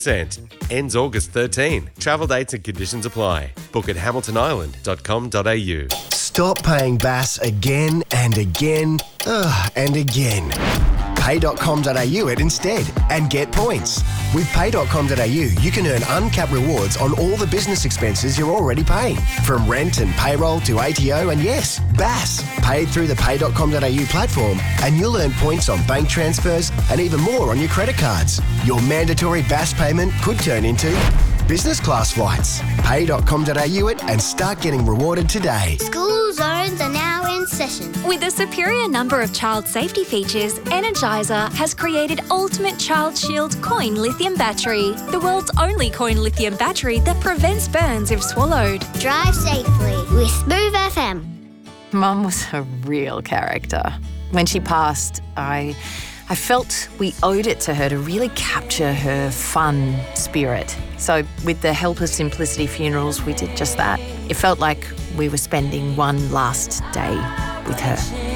Ends August 13. Travel dates and conditions apply. Book at hamiltonisland.com.au. Stop paying BAS again and again and again. Pay.com.au it instead and get points. With Pay.com.au, you can earn uncapped rewards on all the business expenses you're already paying. From rent and payroll to ATO and yes, BAS. Paid through the Pay.com.au platform and you'll earn points on bank transfers and even more on your credit cards. Your mandatory BAS payment could turn into business class flights. Pay.com.au it and start getting rewarded today. School zones are now in session. With a superior number of child safety features, Energizer has created Ultimate Child Shield Coin Lithium Battery, the world's only coin lithium battery that prevents burns if swallowed. Drive safely with Smooth FM. Mum was a real character. When she passed, I felt we owed it to her to really capture her fun spirit. So with the help of Simplicity Funerals, we did just that. It felt like we were spending one last day with her.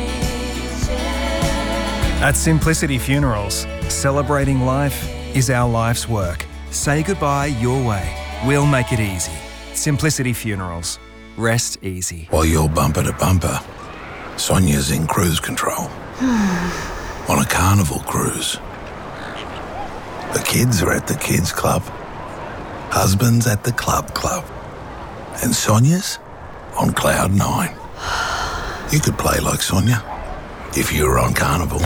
At Simplicity Funerals, celebrating life is our life's work. Say goodbye your way. We'll make it easy. Simplicity Funerals. Rest easy. While you're bumper to bumper, Sonia's in cruise control. On a carnival cruise. The kids are at the kids club. Husband's at the club. And Sonia's on cloud 9. You could play like Sonia if you were on Carnival.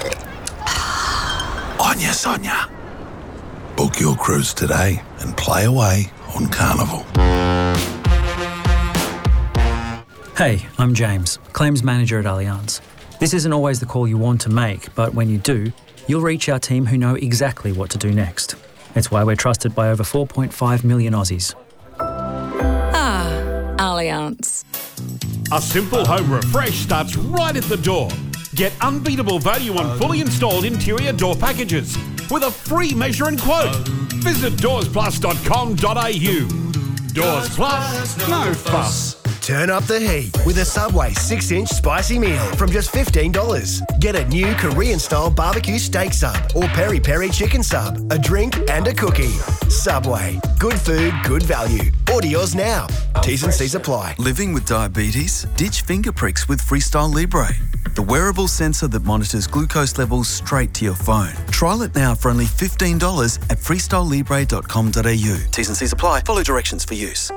Onya Sonia. Book your cruise today and play away on Carnival. Hey, I'm James, Claims Manager at Allianz. This isn't always the call you want to make, but when you do, you'll reach our team who know exactly what to do next. It's why we're trusted by over 4.5 million Aussies. Allianz. A simple home refresh starts right at the door. Get unbeatable value on fully installed interior door packages with a free measure and quote. Visit doorsplus.com.au. Doors Plus, no fuss. Turn up the heat with a Subway 6-inch spicy meal from just $15. Get a new Korean-style barbecue steak sub or peri-peri chicken sub, a drink and a cookie. Subway. Good food, good value. Order yours now. T's and C's apply. Living with diabetes? Ditch finger pricks with Freestyle Libre, the wearable sensor that monitors glucose levels straight to your phone. Trial it now for only $15 at freestylelibre.com.au. T's and C's apply. Follow directions for use.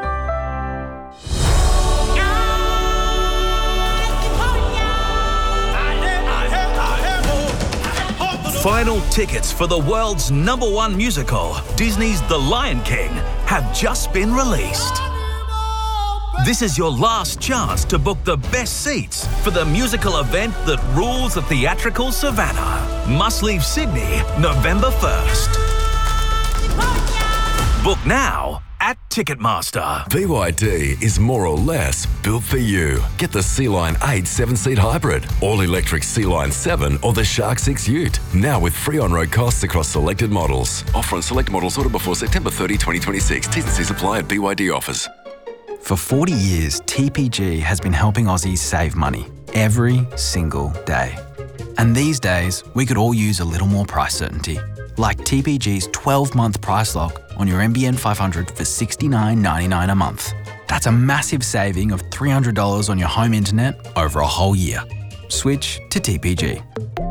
Final tickets for the world's #1 musical, Disney's The Lion King, have just been released. This is your last chance to book the best seats for the musical event that rules the theatrical savannah. Must leave Sydney November 1st. Book now at Ticketmaster. BYD is more or less built for you. Get the Sea-Line 8 7-seat hybrid, all-electric Sea-Line 7 or the Shark 6 Ute. Now with free on-road costs across selected models. Offer on select models ordered before September 30, 2026. T's and C's apply at BYD offers. For 40 years, TPG has been helping Aussies save money every single day. And these days, we could all use a little more price certainty. Like TPG's 12-month price lock on your NBN 500 for $69.99 a month. That's a massive saving of $300 on your home internet over a whole year. Switch to TPG.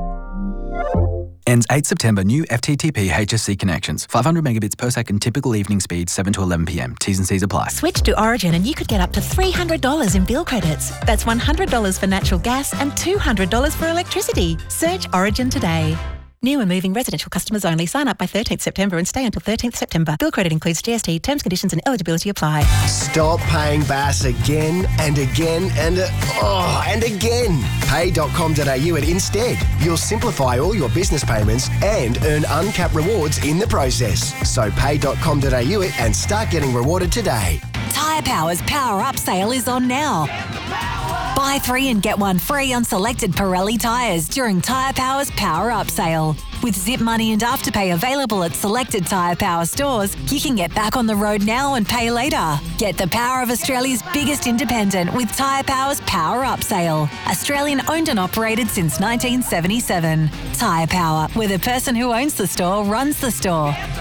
Ends 8 September. New FTTP HSC connections. 500 megabits per second. Typical evening speed 7 to 11 p.m. T's and C's apply. Switch to Origin and you could get up to $300 in bill credits. That's $100 for natural gas and $200 for electricity. Search Origin today. New and moving residential customers only. Sign up by 13th September and stay until 13th September. Bill credit includes GST. Terms, conditions and eligibility apply. Stop paying BAS again and again and again. Pay.com.au it instead. You'll simplify all your business payments and earn uncapped rewards in the process. So pay.com.au it and start getting rewarded today. Tyre Power's Power Up sale is on now. Buy 3 and get 1 free on selected Pirelli tyres during Tyre Power's Power Up sale. With Zip Money and Afterpay available at selected Tyre Power stores, you can get back on the road now and pay later. Get the power of Australia's biggest independent with Tyre Power's Power Up sale. Australian owned and operated since 1977. Tyre Power, where the person who owns the store runs the store.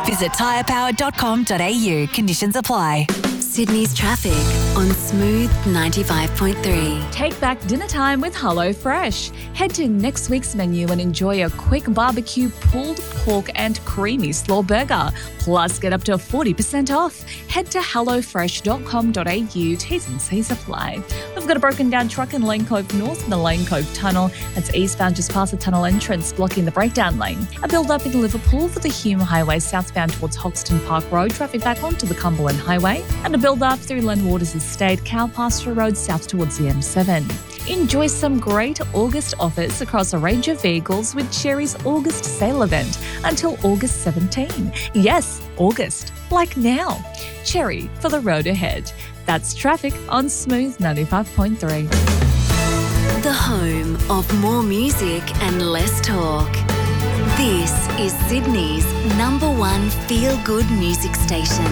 Visit tyrepower.com.au. Conditions apply. Sydney's traffic on Smooth 95.3. Take back dinner time with HelloFresh. Head to next week's menu and enjoy a quick barbecue pulled pork and creamy slaw burger. Plus, get up to 40% off. Head to hellofresh.com.au. T's and C's apply. We've got a broken down truck in Lane Cove North in the Lane Cove Tunnel. That's eastbound just past the tunnel entrance, blocking the breakdown lane. A build-up in Liverpool for the Hume Highway southbound towards Hoxton Park Road. Traffic back onto the Cumberland Highway. And a build-up through Len Waters Estate, Cow Pasture Road south towards the M7. Enjoy some great August offers across a range of vehicles with Cherry's August sale event until August 17. Yes, August, like now. Cherry for the road ahead. That's traffic on Smooth 95.3. The home of more music and less talk. This is Sydney's #1 feel-good music station.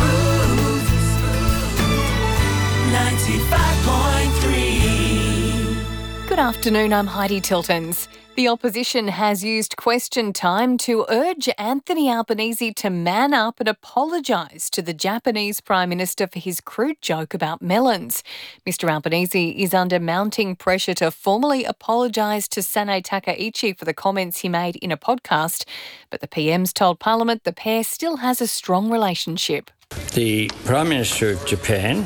95.3. Good afternoon, I'm Heidi Tiltons. The opposition has used question time to urge Anthony Albanese to man up and apologise to the Japanese Prime Minister for his crude joke about melons. Mr Albanese is under mounting pressure to formally apologise to Sanae Takaichi for the comments he made in a podcast, but the PM's told Parliament the pair still has a strong relationship. The Prime Minister of Japan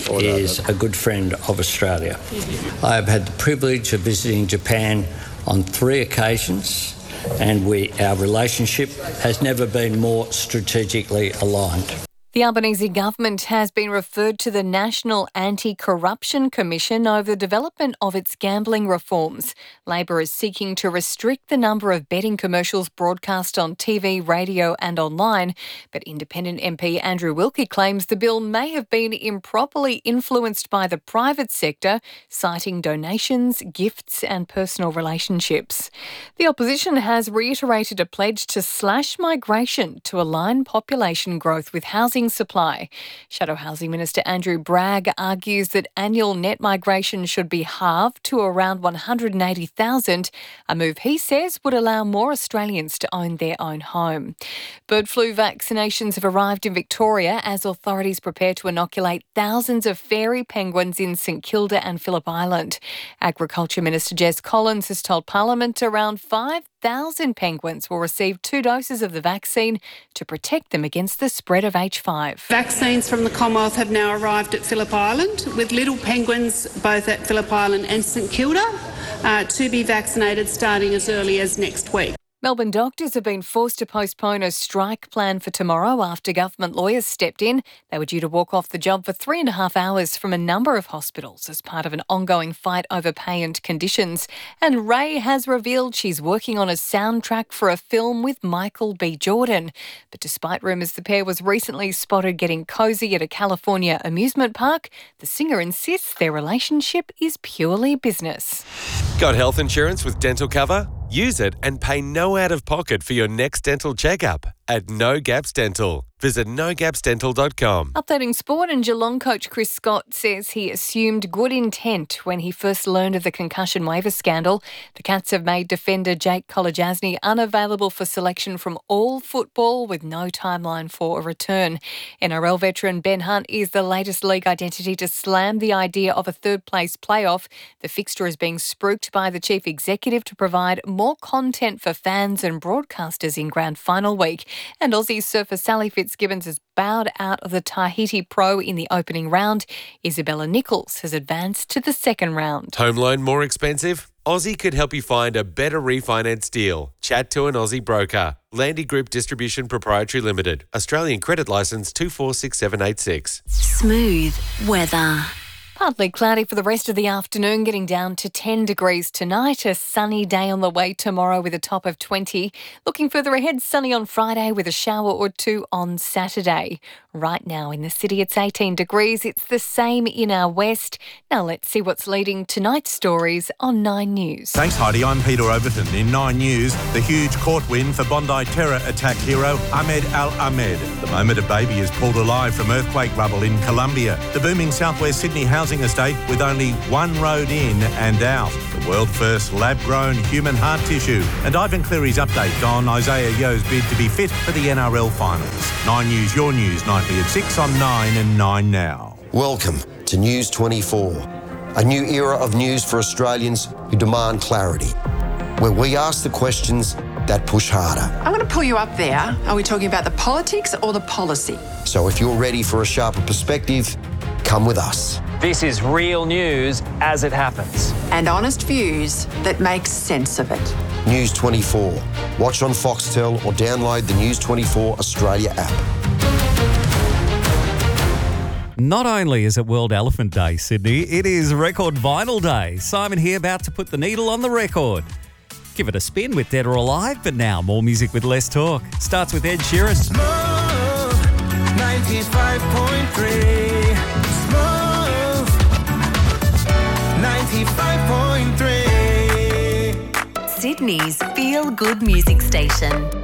is a good friend of Australia. I have had the privilege of visiting Japan on 3 occasions, and our relationship has never been more strategically aligned. The Albanese government has been referred to the National Anti-Corruption Commission over the development of its gambling reforms. Labor is seeking to restrict the number of betting commercials broadcast on TV, radio and online, but independent MP Andrew Wilkie claims the bill may have been improperly influenced by the private sector, citing donations, gifts and personal relationships. The opposition has reiterated a pledge to slash migration to align population growth with housing supply. Shadow Housing Minister Andrew Bragg argues that annual net migration should be halved to around 180,000, a move he says would allow more Australians to own their own home. Bird flu vaccinations have arrived in Victoria as authorities prepare to inoculate thousands of fairy penguins in St Kilda and Phillip Island. Agriculture Minister Jess Collins has told Parliament around 5,000 penguins will receive 2 doses of the vaccine to protect them against the spread of H5. Vaccines from the Commonwealth have now arrived at Phillip Island, with little penguins both at Phillip Island and St Kilda to be vaccinated starting as early as next week. Melbourne doctors have been forced to postpone a strike plan for tomorrow after government lawyers stepped in. They were due to walk off the job for 3.5 hours from a number of hospitals as part of an ongoing fight over pay and conditions. And Ray has revealed she's working on a soundtrack for a film with Michael B. Jordan. But despite rumours the pair was recently spotted getting cosy at a California amusement park, the singer insists their relationship is purely business. Got health insurance with dental cover? Use it and pay no out-of-pocket for your next dental checkup at No Gaps Dental. Visit nogapsdental.com. Updating sport, and Geelong coach Chris Scott says he assumed good intent when he first learned of the concussion waiver scandal. The Cats have made defender Jake Kolodjasny unavailable for selection from all football with no timeline for a return. NRL veteran Ben Hunt is the latest league identity to slam the idea of a third-place playoff. The fixture is being spruiked by the chief executive to provide more content for fans and broadcasters in grand final week. And Aussie surfer Sally Fitzgibbons has bowed out of the Tahiti Pro in the opening round. Isabella Nichols has advanced to the second round. Home loan more expensive? Aussie could help you find a better refinance deal. Chat to an Aussie broker. Landy Group Distribution Proprietary Limited. Australian credit licence 246786. Smooth weather. Partly cloudy for the rest of the afternoon, getting down to 10 degrees tonight. A sunny day on the way tomorrow with a top of 20. Looking further ahead, sunny on Friday with a shower or 2 on Saturday. Right now in the city, it's 18 degrees. It's the same in our west. Now let's see what's leading tonight's stories on 9 News. Thanks, Heidi. I'm Peter Overton. In 9 News, the huge court win for Bondi terror attack hero Ahmed Al-Ahmed. The moment a baby is pulled alive from earthquake rubble in Colombia. The booming southwest Sydney housing estate with only one road in and out. The the world-first lab-grown human heart tissue. And Ivan Cleary's update on Isaiah Yo's bid to be fit for the NRL finals. 9 News, your news, nightly at 6 on 9 and 9 now. Welcome to News 24, a new era of news for Australians who demand clarity, where we ask the questions that push harder. I'm going to pull you up there. Are we talking about the politics or the policy? So if you're ready for a sharper perspective, come with us. This is real news as it happens. And honest views that make sense of it. News 24. Watch on Foxtel or download the News 24 Australia app. Not only is it World Elephant Day, Sydney, it is Record Vinyl Day. Simon here about to put the needle on the record. Give it a spin with Dead or Alive, but now more music with less talk. Starts with Ed Sheeran. Smooth 95.3. Smooth 95.3. Sydney's feel-good music station.